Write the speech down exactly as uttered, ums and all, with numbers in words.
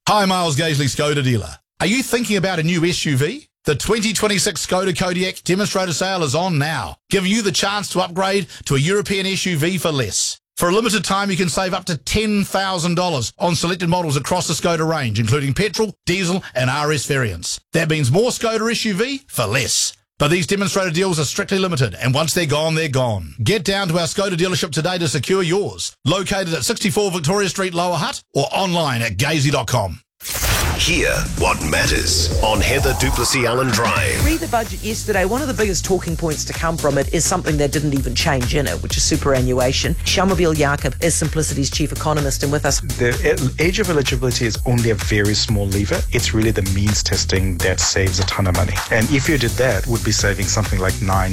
Hi, Miles Gaisley, Skoda dealer. Are you thinking about a new S U V? The twenty twenty-six Skoda Kodiaq demonstrator sale is on now, giving you the chance to upgrade to a European S U V for less. For a limited time, you can save up to ten thousand dollars on selected models across the Skoda range, including petrol, diesel and R S variants. That means more Skoda S U V for less. But these demonstrator deals are strictly limited, and once they're gone, they're gone. Get down to our Skoda dealership today to secure yours. Located at sixty-four Victoria Street, Lower Hutt, or online at gaisley dot com. Hear what matters on Heather Duplessis Allen Drive. Read the budget yesterday. One of the biggest talking points to come from it is something that didn't even change in it, which is superannuation. Shamobile Jacob is Simplicity's chief economist and with us. The age of eligibility is only a very small lever. It's really the means testing that saves a ton of money. And if you did that, we'd be saving something like nine